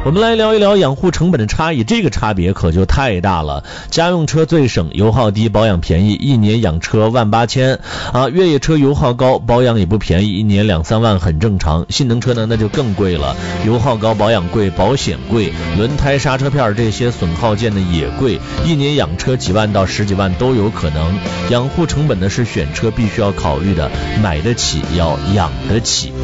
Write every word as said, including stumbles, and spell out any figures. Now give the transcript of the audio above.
我们来聊一聊养护成本的差异，这个差别可就太大了。家用车最省，油耗低，保养便宜，一年养车万八千啊。越野车油耗高，保养也不便宜，一年两三万很正常。性能车呢，那就更贵了，油耗高，保养贵，保险贵，轮胎、刹车片这些损耗件呢也贵，一年养车几万到十几万都有可能。养护成本呢是选车必须要考虑的，买得起要养得起。